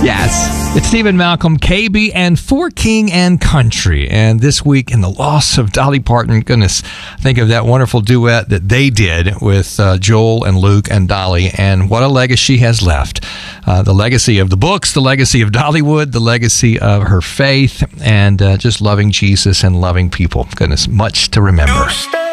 Yes, it's Stephen Malcolm, KB, and For King and Country. And this week, in the loss of Dolly Parton, goodness, think of that wonderful duet that they did with Joel and Luke and Dolly, and what a legacy she has left. The legacy of the books, the legacy of Dollywood, the legacy of her faith, and just loving Jesus and loving people. Goodness, much to remember.